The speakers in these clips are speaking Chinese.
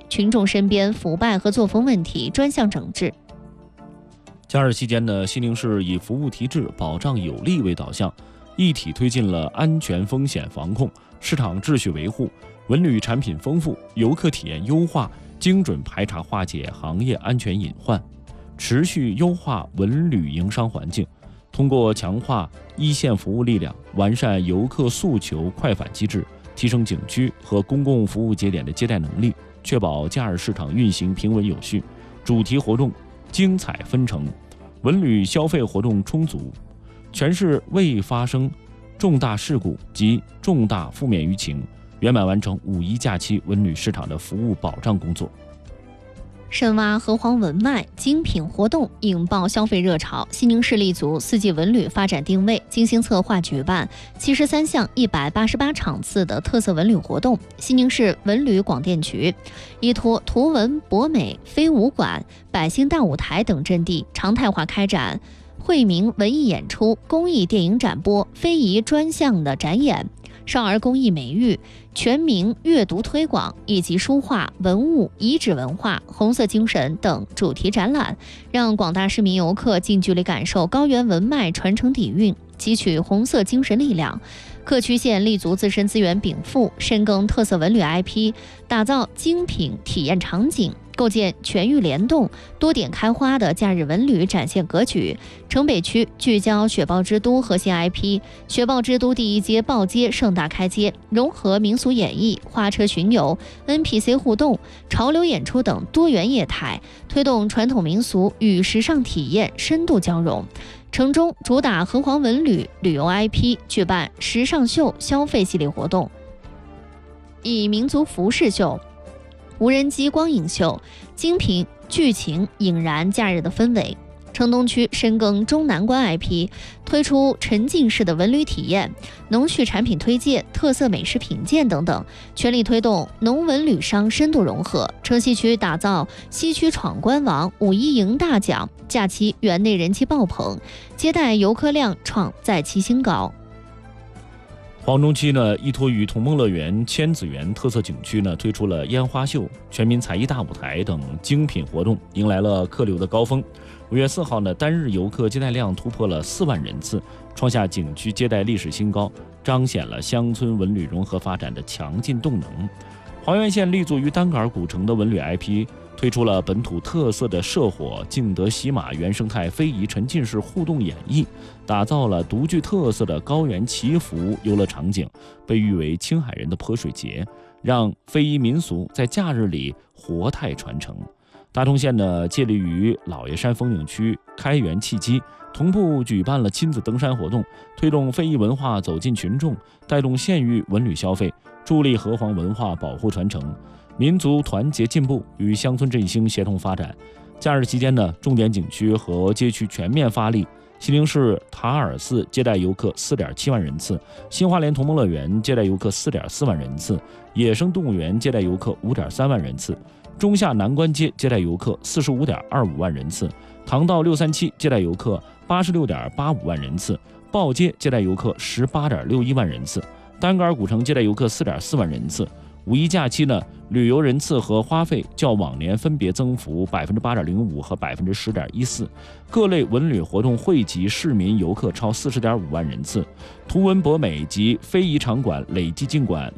群众身边腐败和作风问题专项整治。 假日期间呢，西宁市以服务提质、保障有力为导向，一体推进了安全风险防控、市场秩序维护、文旅产品丰富、游客体验优化、精准排查化解行业安全隐患，持续优化文旅营商环境。通过强化一线服务力量，完善游客诉求快返机制，提升景区和公共服务节点的接待能力，确保假日市场运行平稳有序，主题活动精彩纷呈，文旅消费活动充足，全市未发生重大事故及重大负面舆情，圆满完成五一假期文旅市场的服务保障工作。 深挖河湟文脉，精品活动引爆消费热潮。西宁市立足四季文旅发展定位，精心策划举办73项188场次的特色文旅活动。西宁市文旅广电局依托图文博美、非武馆、百兴大舞台等阵地，常态化开展惠民文艺演出、公益电影展播、非遗专项的展演、少儿公益美育、全民阅读推广以及书画、文物、遗址文化、红色精神等主题展览，让广大市民游客近距离感受高原文脉传承底蕴，汲取红色精神力量。各区县立足自身资源禀赋，深耕特色文旅 IP， 打造精品体验场景，构建全域联动、多点开花的假日文旅展现格局。城北区聚焦雪豹之都核心 IP， 雪豹之都第一街豹街盛大开街，融合民俗演绎、花车巡游、NPC 互动、潮流演出等多元业态，推动传统民俗与时尚体验深度交融。城中主打河湟文旅旅游 IP， 举办时尚秀消费系列活动，以民族服饰秀、无人机光影秀、精品剧情引燃假日的氛围。城东区深耕中南关 IP， 推出沉浸式的文旅体验、农畜产品推荐、特色美食品鉴等等，全力推动农文旅商深度融合。城西区打造西区闯关王、五一赢大奖，假期园内人气爆棚，接待游客量创在期新高。 黄中区呢，依托于同梦乐园、千子园特色景区呢，推出了烟花秀、全民才艺大舞台等精品活动，迎来了客流的高峰。5月4号呢，单日游客接待量突破了4万人次，创下景区接待历史新高，彰显了乡村文旅融合发展的强劲动能。黄原县立足于单杆古城的文旅 IP， 推出了本土特色的社火敬德喜马原生态非遗沉浸式互动演绎，打造了独具特色的高原祈福游乐场景，被誉为青海人的泼水节，让非遗民俗在假日里活态传承。大同县呢，借力于老爷山风景区开园契机，同步举办了亲子登山活动，推动非遗文化走进群众，带动县域文旅消费，助力河湟文化保护传承，民族团结进步与乡村振兴协同发展。假日期间呢，重点景区和街区全面发力。西宁市塔尔寺接待游客 4.7 万人次，新花莲同梦乐园接待游客 4.4 万人次，野生动物园接待游客 5.3 万人次，中下南关街接待游客 45.25 万人次，唐道637接待游客 86.85 万人次，豹街接待游客 18.61 万人次，单杆古城接待游客 4.4 万人次。五一假期呢，旅游人次和花费较往年分别增幅 8.05% 和 10.14%， 各类文旅活动惠及市民游客超 40.5 万人次，图文博美及非遗场馆累计进馆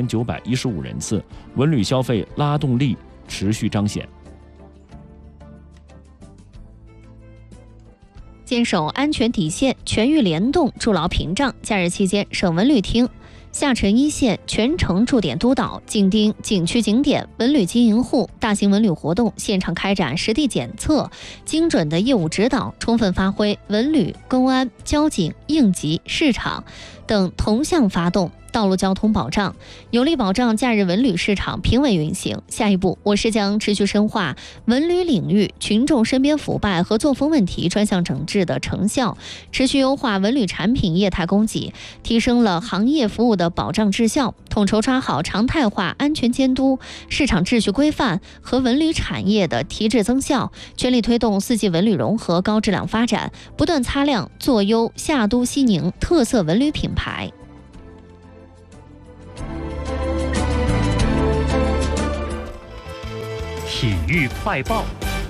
6915人次，文旅消费拉动力持续彰显。 坚守安全底线，全域联动筑牢屏障。假日期间，省文旅厅下沉一线全程驻点督导，紧盯景区景点、文旅经营户、大型文旅活动现场开展实地检测，精准的业务指导，充分发挥文旅、公安、交警、应急、市场等同向发动，道路交通保障，有力保障假日文旅市场平稳运行。下一步，我市将持续深化文旅领域群众身边腐败和作风问题专项整治的成效，持续优化文旅产品业态供给，提升了行业服务的保障质效，统筹抓好常态化安全监督、市场秩序规范和文旅产业的提质增效，全力推动四季文旅融合高质量发展，不断擦亮做优夏都西宁特色文旅品牌。 体育快报。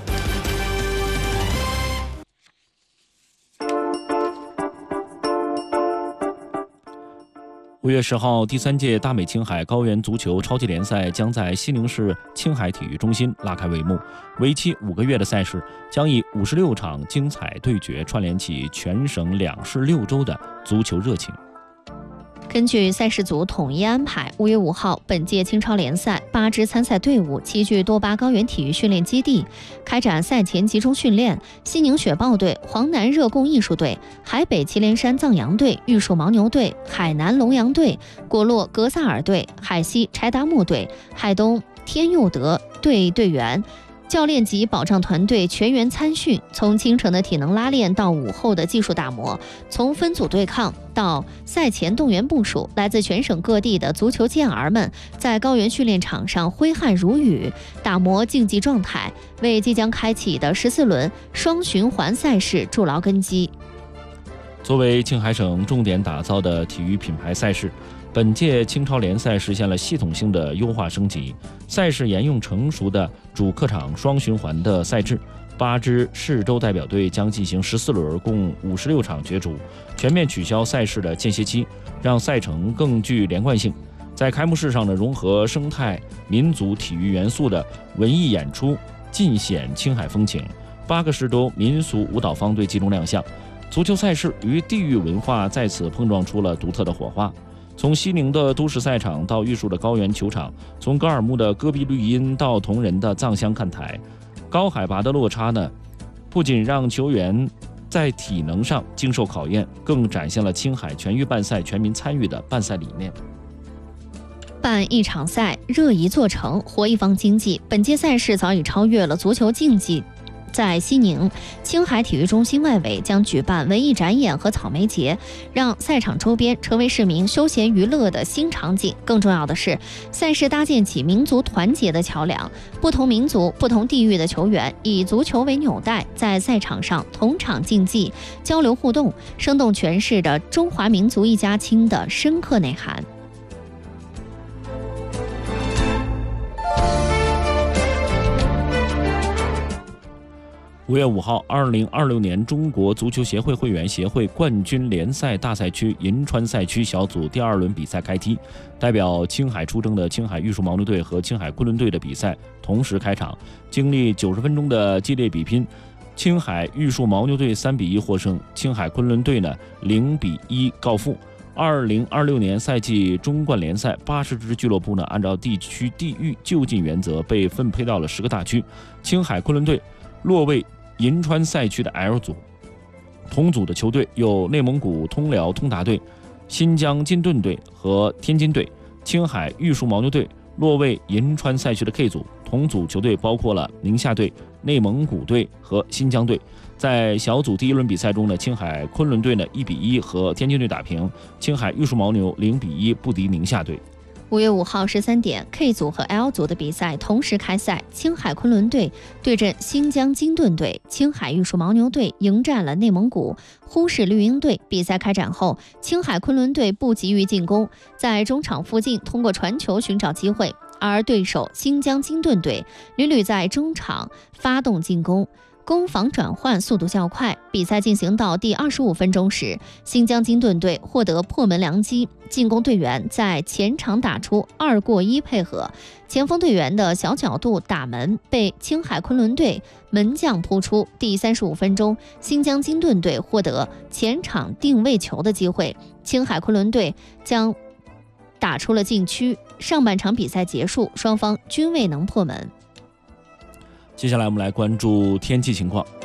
5月10号，第3届大美青海高原足球超级联赛将在西宁市青海体育中心拉开帷幕。为期5个月的赛事将以56场精彩对决串联起全省2市6州的足球热情。 根据赛事组统一安排，5月5号，本届青超联赛8支参赛队伍齐聚多巴高原体育训练基地，开展赛前集中训练。西宁雪豹队、黄南热贡艺术队、海北祁连山藏羊队、玉树牦牛队、海南龙羊队、果洛格萨尔队、海西柴达木队、海东天佑德队队员、教练及保障团队全员参训，从清晨的体能拉练到午后的技术打磨，从分组对抗到赛前动员部署，来自全省各地的足球健儿们在高原训练场上挥汗如雨，打磨竞技状态，为即将开启的14轮双循环赛事筑牢根基。 作为青海省重点打造的体育品牌赛事，本届青超联赛实现了系统性的优化升级，赛事沿用成熟的主客场双循环的赛制，8支市州代表队将进行14轮，共56场角逐，全面取消赛事的间歇期，让赛程更具连贯性。在开幕式上呢，融合生态民族体育元素的文艺演出尽显青海风情，8个市州民俗舞蹈方队集中亮相，足球赛事与地域文化在此碰撞出了独特的火花。从西宁的都市赛场到玉树的高原球场，从格尔木的戈壁绿荫到铜仁的藏乡看台，高海拔的落差呢，不仅让球员在体能上经受考验，更展现了青海全域办赛、全民参与的办赛理念。 办一场赛，热一座城，活一方经济。本届赛事早已超越了足球竞技。在西宁青海体育中心外围将举办文艺展演和草莓节，让赛场周边成为市民休闲娱乐的新场景。更重要的是，赛事搭建起民族团结的桥梁，不同民族、不同地域的球员以足球为纽带，在赛场上同场竞技、交流互动，生动诠释着中华民族一家亲的深刻内涵。 5月5号，2026年中国足球协会会员协会冠军联赛大赛区银川赛区小组第2轮比赛开踢，代表青海出征的青海玉树牦牛队和青海昆仑队的比赛同时开场。经历90分钟的激烈比拼，青海玉树牦牛队3比1获胜，青海昆仑队呢0比1告负。2026年赛季中冠联赛80支俱乐部呢，按照地区地域就近原则被分配到了10个大区。青海昆仑队落位银川赛区的 L 组，同组的球队有内蒙古通辽通达队、新疆金盾队和天津队。青海玉树牦牛队落位银川赛区的 K 组，同组球队包括了宁夏队、内蒙古队和新疆队。在小组第1轮比赛中呢，青海昆仑队呢1比1和天津队打平，青海玉树牦牛0比1不敌宁夏队。 5月5号13点 ，K 组和 L 组的比赛同时开赛。青海昆仑队对阵新疆金盾队，青海玉树牦牛队迎战了内蒙古呼市绿鹰队。比赛开展后，青海昆仑队不急于进攻，在中场附近通过传球寻找机会，而对手新疆金盾队屡屡在中场发动进攻，攻防转换速度较快。比赛进行到第25分钟时，新疆金盾队获得破门良机，进攻队员在前场打出2过1配合，前锋队员的小角度打门被青海昆仑队门将扑出。第35分钟，新疆金盾队获得前场定位球的机会，青海昆仑队将打出了禁区。上半场比赛结束，双方均未能破门。 接下来我们来关注天气情况。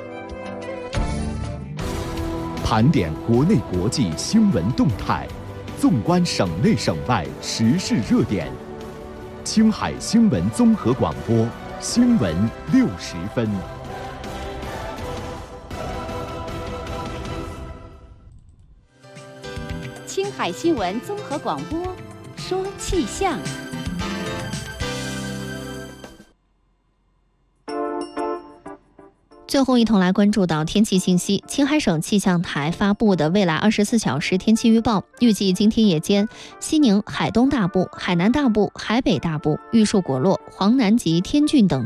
盘点国内国际新闻动态，纵观省内省外时事热点。青海新闻综合广播，新闻60分。 青海新闻综合广播，说气象。 最后一同来关注到天气信息。青海省气象台发布的未来24小时天气预报，预计今天夜间，西宁、海东大部、海南大部、海北大部、玉树果洛、黄南及天峻等